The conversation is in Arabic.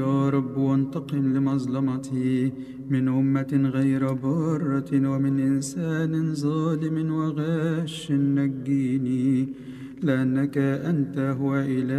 يا رب وانتقم لمظلمتي من أمة غير بارة ومن إنسان ظالم وغاش. نجيني لأنك أنت هو إله